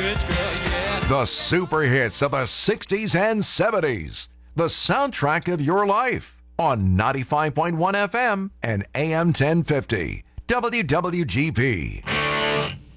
rich girl, yeah. The super hits of the 60s and 70s. The soundtrack of your life on 95.1 FM and AM 1050. WWGP.